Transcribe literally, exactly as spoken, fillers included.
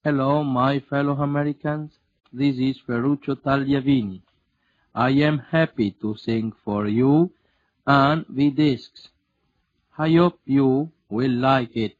Hello, my fellow Americans. This is Ferruccio Tagliavini. I am happy to sing for you and with discs. I hope you will like it.